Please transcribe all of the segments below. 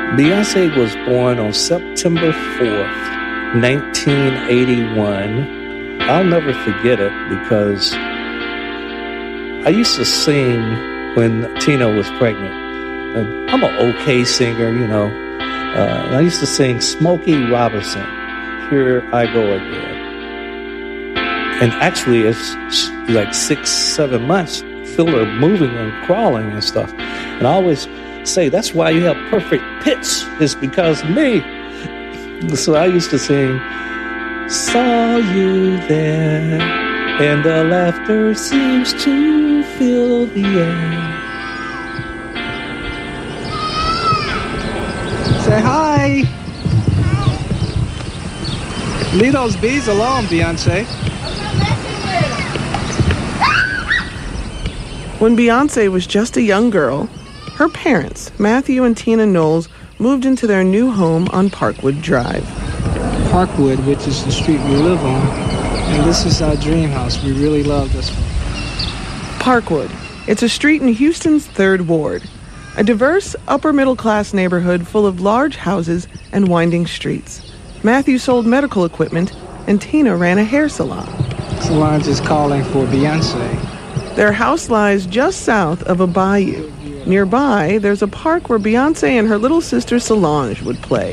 Beyonce was born on September 4th, 1981. I'll never forget it because I used to sing when Tina was pregnant. And I'm an okay singer, you know. And I used to sing Smokey Robinson, Here I Go Again. And actually, it's like 6-7 months, feel her moving and crawling and stuff. And I always say, that's why you have perfect pitch, is because of me. So I used to sing, saw you there, and the laughter seems to fill the air. Say hi. Leave those bees alone, Beyonce. When Beyonce was just a young girl, her parents, Matthew and Tina Knowles, moved into their new home on Parkwood Drive. Parkwood, which is the street we live on, and this is our dream house. We really love this one. Parkwood. It's a street in Houston's 3rd Ward, a diverse, upper-middle-class neighborhood full of large houses and winding streets. Matthew sold medical equipment, and Tina ran a hair salon. Solange is calling for Beyonce. Their house lies just south of a bayou. Nearby, there's a park where Beyonce and her little sister Solange would play.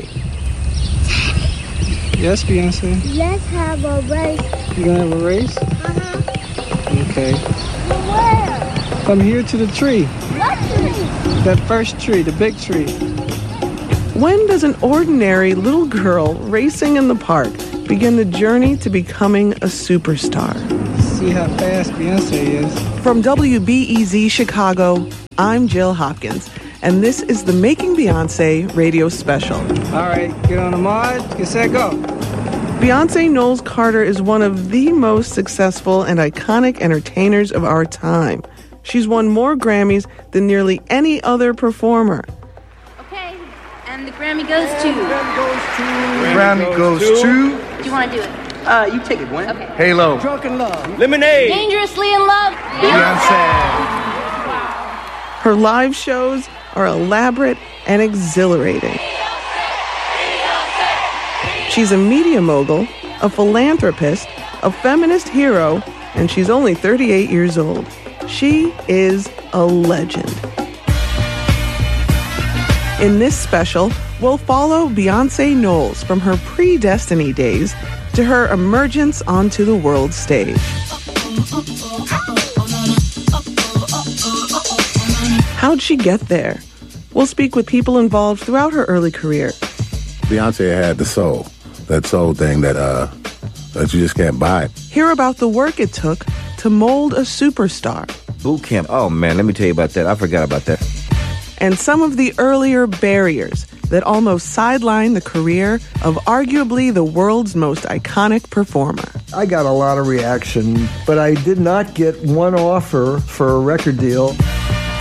Yes, Beyonce? Let's have a race. You gonna have a race? Uh-huh. Okay. Where? Come here to the tree. What tree? That first tree, the big tree. When does an ordinary little girl racing in the park begin the journey to becoming a superstar? See how fast Beyonce is. From WBEZ Chicago, I'm Jill Hopkins, and this is the Making Beyonce radio special. All right, get on the march, get set, go. Beyonce Knowles Carter is one of the most successful and iconic entertainers of our time. She's won more Grammys than nearly any other performer. Okay, and the Grammy goes to... Grammy goes to... Do you want to do it? You take it, Gwen. Okay. Halo. Drunken Love. Lemonade. Dangerously in Love. Beyonce. Her live shows are elaborate and exhilarating. She's a media mogul, a philanthropist, a feminist hero, and she's only 38 years old. She is a legend. In this special, we'll follow Beyonce Knowles from her pre-Destiny days to her emergence onto the world stage. How'd she get there? We'll speak with people involved throughout her early career. Beyonce had the soul, that soul thing that you just can't buy. Hear about the work it took to mold a superstar. Boot camp. Oh, man, let me tell you about that. I forgot about that. And some of the earlier barriers that almost sidelined the career of arguably the world's most iconic performer. I got a lot of reaction, but I did not get one offer for a record deal.